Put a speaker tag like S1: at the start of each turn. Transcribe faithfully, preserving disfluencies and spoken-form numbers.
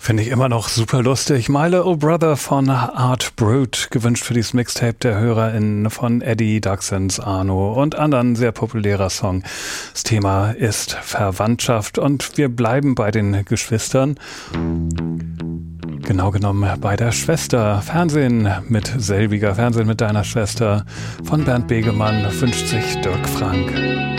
S1: Finde ich immer noch super lustig. Mile O Brother von Art Brut, gewünscht für dieses Mixtape der HörerInnen von Eddie, Daxens, Arno und anderen, sehr populärer Song. Das Thema ist Verwandtschaft und wir bleiben bei den Geschwistern. Genau genommen bei der Schwester. Fernsehen mit selbiger, Fernsehen mit deiner Schwester von Bernd Begemann, wünscht sich Dirk Frank.